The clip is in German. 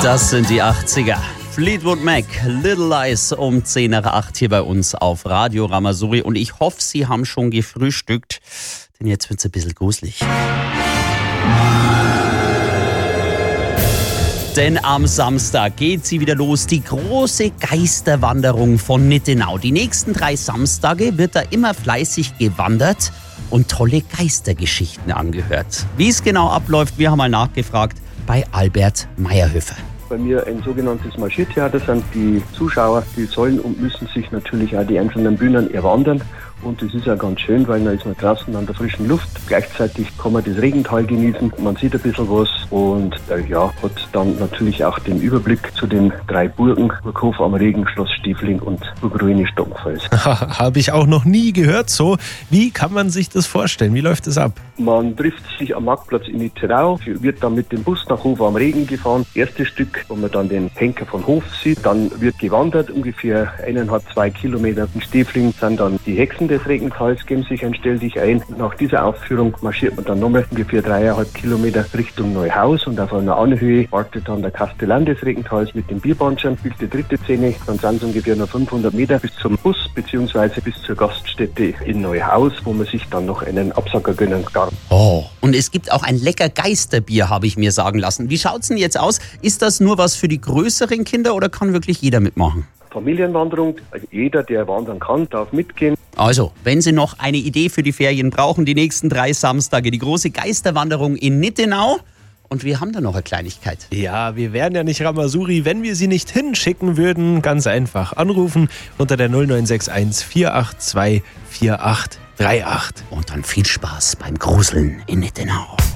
Das sind die 80er. Fleetwood Mac, Little Lies um 10 nach 8 hier bei uns auf Radio Rama-Soori. Und ich hoffe, Sie haben schon gefrühstückt, denn jetzt wird es ein bisschen gruselig. Denn am Samstag geht sie wieder los, die große Geisterwanderung von Nittenau. Die nächsten 3 Samstage wird da immer fleißig gewandert und tolle Geistergeschichten angehört. Wie es genau abläuft, wir haben mal nachgefragt bei Albert Meierhöfer. Bei mir ein sogenanntes Marschiertheater sind die Zuschauer, die sollen und müssen sich natürlich auch die einzelnen Bühnen erwandern. Und das ist ja ganz schön, weil dann ist man draußen an der frischen Luft. Gleichzeitig kann man das Regental genießen, man sieht ein bisschen was und hat dann natürlich auch den Überblick zu den 3 Burgen, Burghof am Regen, Schloss Stiefling und Burgruine Stockenfels. Habe ich auch noch nie gehört so. Wie kann man sich das vorstellen? Wie läuft das ab? Man trifft sich am Marktplatz in Nittenau, wird dann mit dem Bus nach Hof am Regen gefahren. Erstes Stück, wo man dann den Henker von Hof sieht. Dann wird gewandert, ungefähr 1,5-2 Kilometer. In Stiefling sind dann die Hexen des Regentals, geben sich ein Stell dich ein. Nach dieser Aufführung marschiert man dann nochmal ungefähr 3,5 Kilometer Richtung Neuhaus und auf einer Anhöhe wartet dann der Kastellan des Regentals mit dem Bierbanschern, spielt die 3. Szene. Dann sind es ungefähr noch 500 Meter bis zum Bus bzw. bis zur Gaststätte in Neuhaus, wo man sich dann noch einen Absacker gönnen kann. Oh, und es gibt auch ein lecker Geisterbier, habe ich mir sagen lassen. Wie schaut's denn jetzt aus? Ist das nur was für die größeren Kinder oder kann wirklich jeder mitmachen? Familienwanderung, also jeder, der wandern kann, darf mitgehen. Also, wenn Sie noch eine Idee für die Ferien brauchen, die nächsten 3 Samstage, die große Geisterwanderung in Nittenau. Und wir haben da noch eine Kleinigkeit. Ja, wir wären ja nicht Rama-Soori, wenn wir Sie nicht hinschicken würden. Ganz einfach anrufen unter der 0961 482 4838. Und dann viel Spaß beim Gruseln in Nittenau.